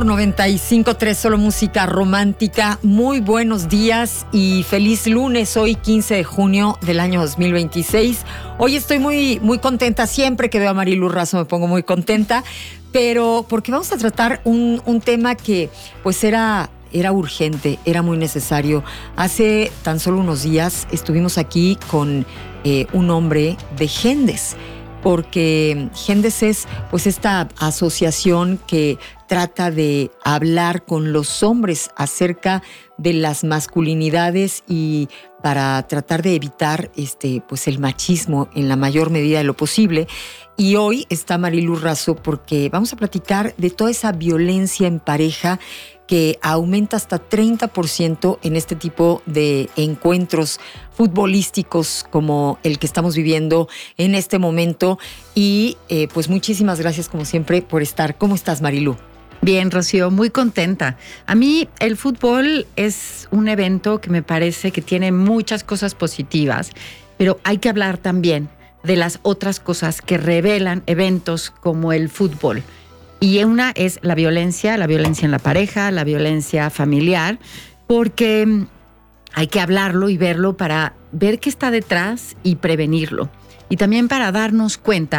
Amor 95.3, solo música romántica. Muy buenos días y feliz lunes, hoy 15 de junio del año 2026. Hoy estoy muy contenta, siempre que veo a Marilu Razo me pongo muy contenta, pero porque vamos a tratar un tema que pues era urgente, era muy necesario. Hace tan solo unos días estuvimos aquí con un hombre de Gendes, porque Gendes es pues esta asociación que trata de hablar con los hombres acerca de las masculinidades y para tratar de evitar pues el machismo en la mayor medida de lo posible. Y hoy está Marilu Razo porque vamos a platicar de toda esa violencia en pareja que aumenta hasta 30% en este tipo de encuentros futbolísticos como el que estamos viviendo en este momento. Y pues muchísimas gracias como siempre por estar. ¿Cómo estás, Marilu? Bien, Rocío, muy contenta. A mí el fútbol es un evento que me parece que tiene muchas cosas positivas, pero hay que hablar también de las otras cosas que revelan eventos como el fútbol. Y una es la violencia en la pareja, la violencia familiar, porque hay que hablarlo y verlo para ver qué está detrás y prevenirlo. Y también para darnos cuenta